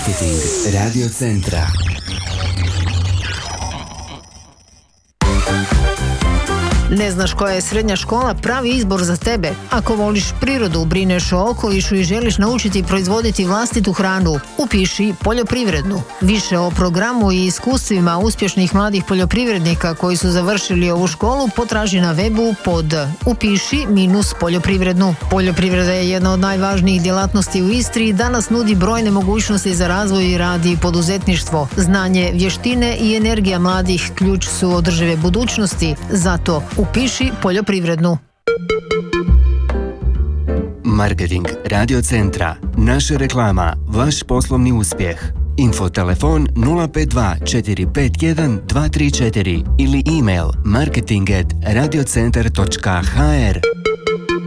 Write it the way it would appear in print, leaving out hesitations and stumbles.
Marketing Radio Centra. Ne znaš koja je srednja škola pravi izbor za tebe? Ako voliš prirodu, brineš o okolišu i želiš naučiti proizvoditi vlastitu hranu, upiši poljoprivrednu. Više o programu i iskustvima uspješnih mladih poljoprivrednika koji su završili ovu školu potraži na webu pod upiši-poljoprivrednu. Poljoprivreda je jedna od najvažnijih djelatnosti u Istri i danas nudi brojne mogućnosti za razvoj i rad i poduzetništvo. Znanje, vještine i energija mladih ključ su održive budućnosti. Zato upiši poljoprivrednu. Marketing Radio Centra. Naša reklama. Vaš poslovni uspjeh. Infotelefon 052 451 234 ili email marketing@radiocentar.hr.